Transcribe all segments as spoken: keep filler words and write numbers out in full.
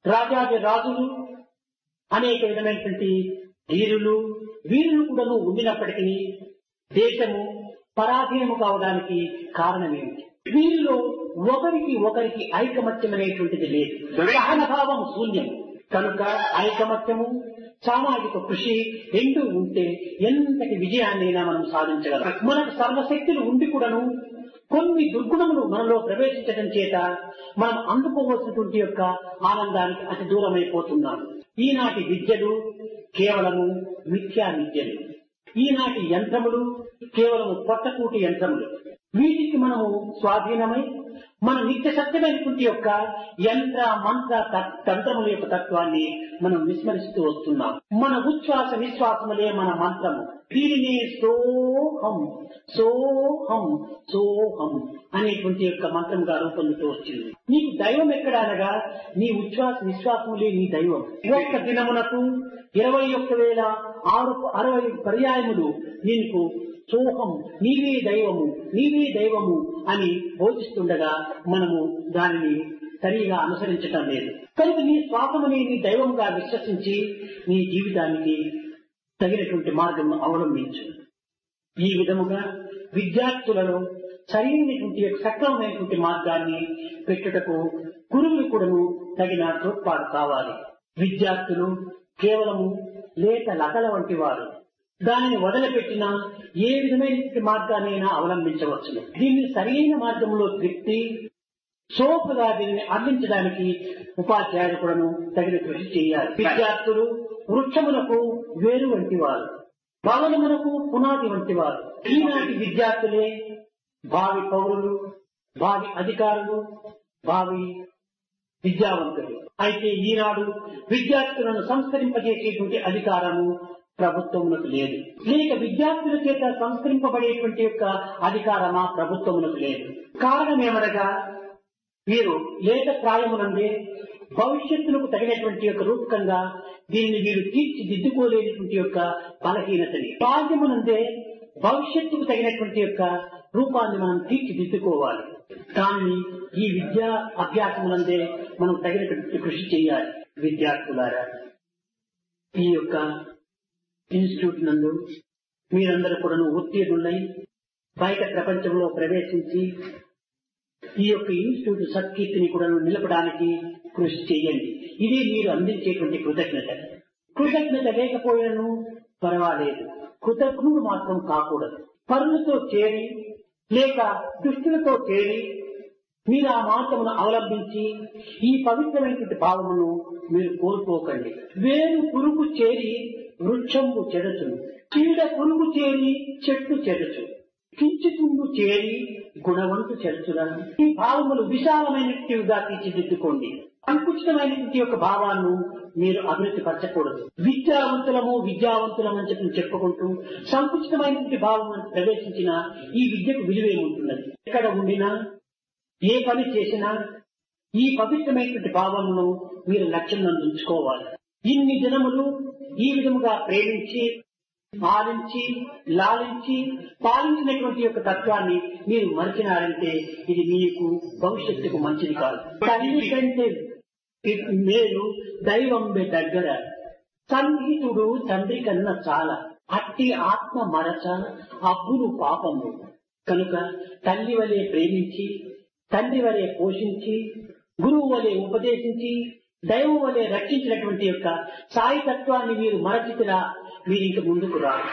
రాజాది రాజులు అనేక విధమైనటువంటి వీరులు వీరులు కూడా ఉండినప్పటికీ దేశము పరాధీనము కావడానికి కారణమేమిటి? వీరిలో ఒకరికి ఒకరికి ఐకమత్యం అనేటువంటిది లేదు, సహనభావం శూన్యం. కనుక ఐకమత్యము సామాజిక కృషి రెండు ఉంటే ఎంతటి విజయాన్నైనా మనం సాధించగలం. మనకు సర్వశక్తులు ఉండి కూడాను కొన్ని దుర్గుణములు మనలో ప్రవేశించడం చేత మనం అందుకోవలసినటువంటి యొక్క ఆనందానికి అతి దూరమైపోతున్నాం. ఈనాటి విద్యలు కేవలము మిథ్యా విద్యలు, ఈనాటి యంత్రములు కేవలము పొట్టకూటి యంత్రములు. వీటికి మనము స్వాధీనమై మన నిత్య సత్యమైనటువంటి యొక్క యంత్ర మంత్ర తంత్రముల యొక్క తత్వాన్ని మనం విస్మరిస్తూ వస్తున్నాం. మన ఉచ్ఛ్వాస విశ్వాసములే మన మంత్రము. దీనినే సోహం సోహం సోహం అనేటువంటి యొక్క మంత్రంగా రూపొందుతూ వచ్చింది. నీకు దైవం ఎక్కడ అనగా నీ ఉచ్ఛ్వాస విశ్వాసములే నీ దైవం. ఒక్క దినమునకు ఇరవై ఒక్క వేల ఆరు అరవై పర్యాయములు నీకు సోహం నీవే దైవము నీవే దైవము అని బోధిస్తుండగా మనము దానిని సరిగా అనుసరించటం లేదు. కనుక నీ శ్వాసముని నీ దైవంగా విశ్వసించి నీ జీవితానికి తగినటువంటి మార్గం అవలంబించు. ఈ విధముగా విద్యార్థులలో సరైనటువంటి సక్రమమైనటువంటి మార్గాన్ని పెట్టుటకు గురువులు కూడాను తగిన తోడ్పాటు కావాలి. విద్యార్థులు కేవలము లేత లతల వంటి వారు. దానిని వదిలిపెట్టినా ఏ విధమైన మార్గాన్నైనా అవలంబించవచ్చును. దీన్ని సరైన మార్గంలో తిప్పి సోపుగా దీనిని అందించడానికి ఉపాధ్యాయులు కూడాను తగిన కృషి చేయాలి. విద్యార్థులు వృక్షములకు వేరు వంటి వారు, భవనములకు పునాది వంటి వారు. ఈనాటి విద్యార్థులే భావి పౌరులు, భావి అధికారులు, భావి విద్యావంతులు. అయితే ఈనాడు విద్యార్థులను సంస్కరింపజేసేటువంటి అధికారము ప్రభుత్వమునకు లేదు, లేక విద్యార్థుల చేత సంస్కరింపబడేటువంటి యొక్క అధికారమా ప్రభుత్వమునకు లేదు. కారణం ఏమనగా వీరు లేక ప్రాయమునందే భవిష్యత్తులకు తగినటువంటి యొక్క రూపకంగా దీనిని వీరు తీర్చిదిద్దుకోలేనటువంటి యొక్క బలహీనతని, బాల్యమునందే భవిష్యత్తుకు తగినటువంటి యొక్క రూపాన్ని మనం తీర్చిదిద్దుకోవాలి. కానీ ఈ విద్యా అభ్యాసమునందే మనం తగినటువంటి కృషి చేయాలి. విద్యార్థులారా, ఈ యొక్క ఇన్స్టిట్యూట్ నందు మీరందరూ కూడా ఉత్తీర్ణులై బయట ప్రపంచంలో ప్రవేశించి ఈ యొక్క ఇన్స్టిట్యూట్ సత్కీర్తిని కూడా నిలపడానికి కృషి చేయండి. ఇది మీరు అందించేటువంటి కృతజ్ఞత. కృతజ్ఞత లేకపోయినను పర్వాలేదు, కృతజ్ఞుడు మాత్రం కాకూడదు. పరులతో చేరి లేక దుష్టులతో చేరి మీరు ఆ మార్గమును అవలంబించి ఈ పవిత్రమైనటువంటి భావమును మీరు కోల్పోకండి. వేరు పురుగు చేరి వృక్షంబు చెరచును, చీడ పురుగు చేరి చెట్టు చెరచు, కించుతుండు చేరి గుణవంతు చెరచులను. ఈ భావములు విశాలమైనట్టుగా తీర్చిదిద్దుకోండి. సంకుచితమైనటువంటి యొక్క భావాన్ని మీరు అభివృద్ధి పరచకూడదు. విద్యావంతులము విద్యావంతులమని చెప్పి చెప్పుకుంటూ సంకుచితమైనటువంటి భావం ప్రవేశించిన ఈ విద్యకు విలువేముంటున్నది? ఎక్కడ ఉండినా ఏ పని చేసినా ఈ పవిత్రమైనటువంటి భావమును మీరు లక్ష్యం ఉంచుకోవాలి. ఇన్ని దినములు ఈ విధముగా ప్రేమించి పాలించి లాలించి పాలించినటువంటి యొక్క తత్వాన్ని మీరు మరిచినారంటే ఇది మీకు భవిష్యత్తుకు మంచిది కాదు. తల్లి కంటే మేలు దైవం దగ్గర, సన్నిహితుడు తండ్రి కన్నా చాలా, అట్టి ఆత్మ మరచ అబ్బును పాపము. కనుక తల్లి వలె ప్రేమించి, తండ్రి వలె పోషించి, గురువు వలె ఉపదేశించి, దైవం వలె రక్షించినటువంటి యొక్క సాయి తత్వాన్ని మీరు మరచితిరా మీరు ఇంక ముందుకు రారు.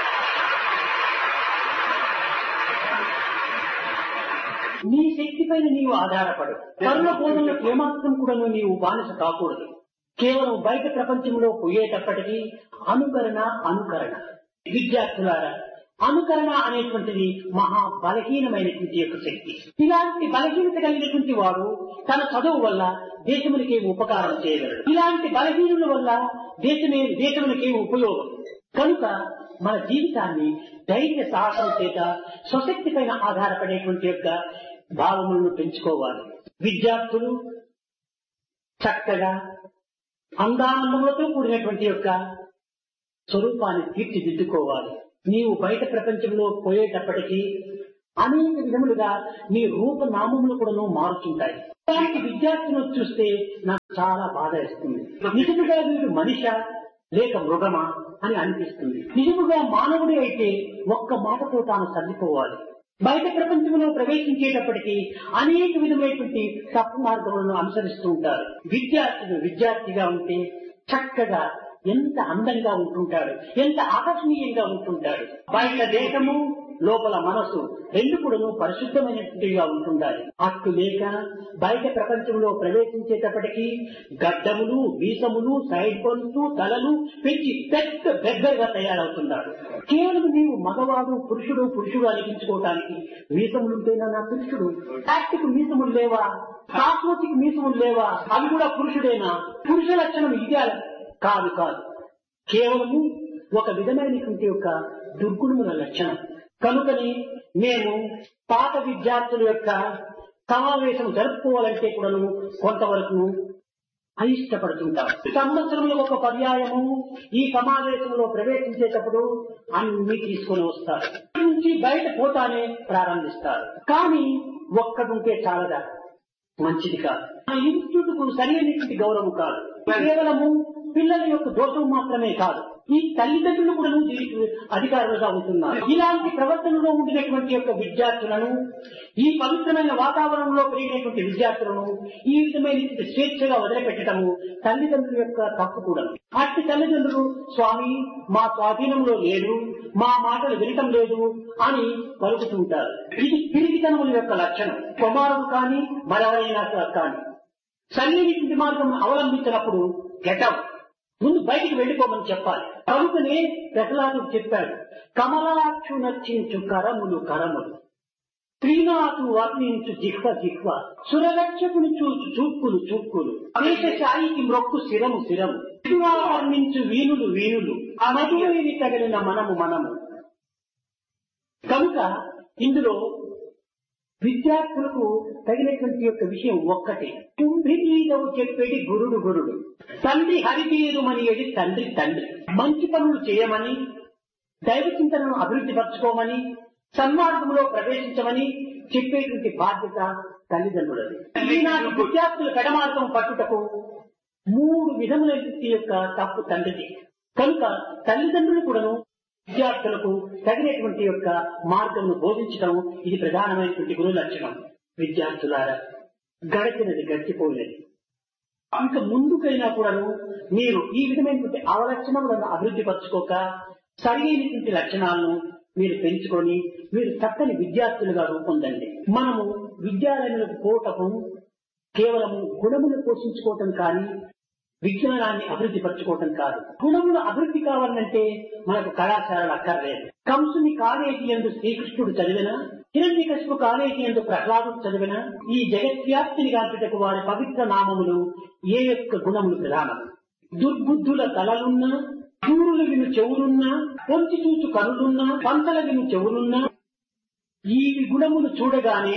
నీ శక్తి పైన నీవు ఆధారపడు. కరుణ బోధనలకు ఏమాత్రం కూడా నీవు బానిస కాకూడదు. కేవలం బయట ప్రపంచంలో పోయేటప్పటికీ అనుకరణ అనుకరణ. విద్యార్థులారా, అనుకరణ అనేటువంటిది మహా బలహీనమైనటువంటి యొక్క శక్తి. ఇలాంటి బలహీనత కలిగినటువంటి వాడు తన చదువు వల్ల దేశమునికి ఉపకారం చేయగలడు. ఇలాంటి బలహీనుల వల్ల దేశమే దేశమునికి ఉపయోగం. కనుక మన జీవితాన్ని ధైర్య సాహసం చేత స్వశక్తి పైన ఆధారపడేటువంటి యొక్క భావములను పెంచుకోవాలి. విద్యార్థులు చక్కగా అందానందములతో కూడినటువంటి యొక్క స్వరూపాన్ని తీర్చిదిద్దుకోవాలి. నీవు బయట ప్రపంచంలో పోయేటప్పటికీ అనేక విధములుగా నీ రూపనామములు కూడా మారుతుంటాయి. విద్యార్థులను చూస్తే చాలా బాధ వేస్తుంది. నిజముగా వీడు మనిషా లేక మృగమా అని అనిపిస్తుంది. నిజముగా మానవుడే అయితే ఒక్క మాటతో తాను సర్దుకోవాలి. బయట ప్రపంచంలో ప్రవేశించేటప్పటికీ అనేక విధమైనటువంటి తప్పు మార్గములను అనుసరిస్తూ ఉంటారు. విద్యార్థులు విద్యార్థిగా ఉంటే చక్కగా ఎంత అందంగా ఉంటుంటాడు, ఎంత ఆకర్షణీయంగా ఉంటుంటాడు. బయట దేహము లోపల మనసు రెండు కూడా పరిశుద్ధమైనట్టుగా ఉంటుండాలి. అట్టు లేక బయట ప్రపంచంలో ప్రవేశించేటప్పటికీ గడ్డములు, వీసములు, సైడ్ పనులు, తలలు పెంచి పెద్ద బెగ్గరగా తయారవుతున్నాడు. కేవలం నీవు మగవాడు పురుషుడు పురుషుడు అనిపించుకోవటానికి మీసములుంటేనా నా పురుషుడు? యాక్టికి మీసములు లేవా? సాస్వతికి మీసములు లేవా? అవి కూడా పురుషుడేనా? పురుష లక్షణం ఇదే కాదు కాదు, కేవలము ఒక విధమైనటువంటి యొక్క దుర్గుణముల లక్షణం. కనుకని మేము పాత విద్యార్థుల యొక్క సమావేశం జరుపుకోవాలంటే కూడాను కొంతవరకు అయిష్టపడుతుంటాం. సంవత్సరంలో ఒక పర్యాయము ఈ సమావేశంలో ప్రవేశించేటప్పుడు అన్ని తీసుకొని వస్తారు. నుంచి బయట పోతానే ప్రారంభిస్తారు. కానీ ఒక్కడుంటే చాలదా, మంచిది కాదు. ఆ ఇన్స్టిట్యూట్ కు సరైనటువంటి గౌరవం కాదు. కేవలము పిల్లల యొక్క దోషం మాత్రమే కాదు, ఈ తల్లిదండ్రులు కూడా దీనికి అధికారులుగా ఉంటున్నారు. ఇలాంటి ప్రవర్తనలో ఉండినటువంటి యొక్క విద్యార్థులను, ఈ పవిత్రమైన వాతావరణంలో పెరిగినటువంటి విద్యార్థులను ఈ విధమైన స్వేచ్ఛగా వదిలిపెట్టడము తల్లిదండ్రుల యొక్క తప్పు కూడా. అట్టి తల్లిదండ్రులు స్వామి మా స్వాధీనంలో లేదు, మా మాటలు వినటం లేదు అని పలుకుతుంటారు. ఇది పిరిగితనముల యొక్క లక్షణం. కుమారుడు కానీ మరెవరైనా కానీ సరైనటువంటి మార్గం అవలంబించినప్పుడు గెటప్ ముందు బయటికి వెళ్ళిపోమని చెప్పాలి. కనుకనే ప్రహ్లాదుడు చెప్పాడు, కమలాక్షు నర్చించు కరములు కరములు, శ్రీనాథు వర్ణించు జిహ్వ జిహ్వ, సురరక్షకుని చూచు చూక్కులు చూక్కులు, దేశశాయికి మ్రొక్కు శిరము శిరము, వర్ణించు వీణులు వీణులు, మధురవిని తగిలిన మనము మనము. కనుక ఇందులో విద్యార్థులకు తగినటువంటి యొక్క విషయం ఒక్కటే, కుంభినీదవు చెప్పేది గురుడు గురుడు, తండ్రి హరితీరుమని ఏది తండ్రి తండ్రి. మంచి పనులు చేయమని, దైవ చింతనను అభివృద్ధి పరచుకోమని, సన్మార్గంలో ప్రవేశించమని చెప్పేటువంటి బాధ్యత తల్లిదండ్రులది. ఈనాటి విద్యార్థుల పెడమార్గం పట్టుటకు మూడు విధములైన యొక్క తప్పు తండ్రిది. కనుక తల్లిదండ్రులు కూడాను విద్యార్థులకు తగినటువంటి యొక్క మార్గంను బోధించడం ఇది ప్రధానమైనటువంటి గురు లక్షణం. విద్యార్థులారా, గడిచినది గడిచిపోలేదు. ఇంకా ముందుకైనా కూడాను మీరు ఈ విధమైనటువంటి అవలక్షణములను అభివృద్ధి పరచుకోక సరైనటువంటి లక్షణాలను మీరు పెంచుకొని మీరు చక్కని విద్యార్థులుగా రూపొందండి. మనము విద్యాలయాలకు పోవటము కేవలము గుణములు పోషించుకోవటం కానీ విజ్ఞానాన్ని అభివృద్ధి పరచుకోవటం కాదు. గుణములు అభివృద్ధి కావాలంటే మనకు కళాశాలలు అక్కర్లేదు. కంసుని కాలేజీ యందు శ్రీకృష్ణుడు చదివిన, హిరణ్యకశిపు కాలేజీ యందు ప్రహ్లాదుడు చదివిన, ఈ జగత్వ్యాప్తిని గాంచుటకు వారి పవిత్ర నామములు ఏ యొక్క గుణములు ప్రధానం. దుర్బుద్ధుల తలలున్నా, చూరులు విను చెవులున్నా, పొంచి చూచు కనులున్నా, పంతల విను చెవులున్నా, ఈ గుణములు చూడగానే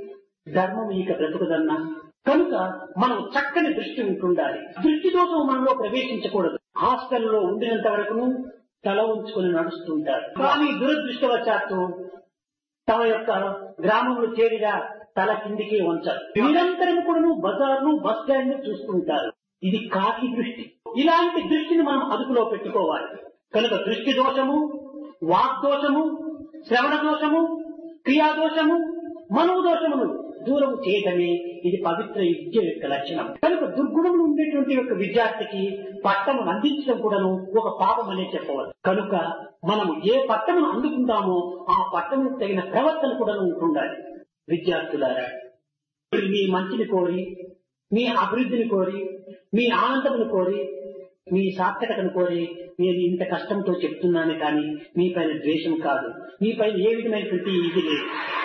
ధర్మం ఇక బ్రతుకుదన్నా. కనుక మనం చక్కని దృష్టి ఉంటుండాలి. దృష్టి దోషం మనలో ప్రవేశించకూడదు. హాస్టల్లో ఉండినంత వరకు తల ఉంచుకొని నడుస్తుంటారు. కానీ దురదృష్టవశాత్తు తమ యొక్క గ్రామంలో చేరిగా తల కిందికి ఉంచారు. నిరంతరం కూడా బజార్ను బస్ స్టాండ్ చూస్తుంటారు. ఇది కాకి దృష్టి. ఇలాంటి దృష్టిని మనం అదుపులో పెట్టుకోవాలి. కనుక దృష్టి దోషము, వాగ్దోషము, శ్రవణ దోషము, క్రియాదోషము, మనోదోషమును దూరం చేయటమే ఇది పవిత్ర విద్య యొక్క లక్షణం. కనుక దుర్గుణములు ఉండేటువంటి యొక్క విద్యార్థికి పట్టము అందించడం కూడాను ఒక పాపం అనే చెప్పవచ్చు. కనుక మనము ఏ పట్టమును అందుకుంటామో ఆ పట్టముకు తగిన ప్రవర్తన కూడా ఉంటుండాలి. విద్యార్థులారా, మీ మంచిని కోరి, మీ అభివృద్ధిని కోరి, మీ ఆనందమును కోరి, మీ సార్థకతను కోరి నేను ఇంత కష్టంతో చెప్తున్నాను. కానీ మీ పైన ద్వేషం కాదు, మీ పైన ఏ విధమైనటువంటి ఇది లేదు.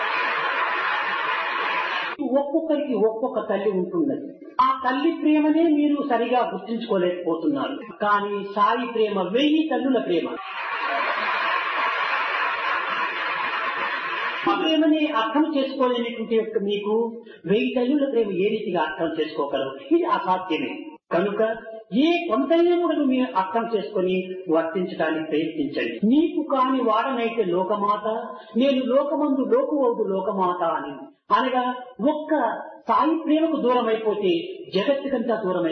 ఒక్కొక్కరికి ఒక్కొక్క తల్లి ఉంటున్నది. ఆ తల్లి ప్రేమనే మీరు సరిగా గుర్తించుకోలేకపోతున్నారు. కానీ సాయి ప్రేమ వెయ్యి తల్లుల ప్రేమ. ఆ ప్రేమని అర్థం చేసుకోలేనటువంటి యొక్క మీకు వెయ్యి తల్లుల ప్రేమ ఏ రీతిగా అర్థం చేసుకోగలరు? ఇది అసాధ్యమే. కనుక ఏ కొంతైనా కూడా మీరు అర్థం చేసుకుని వర్తించడానికి ప్రయత్నించండి. నీకు కాని వాడనైతే లోకమాత, నేను లోకమందు లోకువౌదు లోకమాత అని అనగా ఒక్క సాయి ప్రేమకు దూరం అయిపోతే జగత్తుకంతా దూరం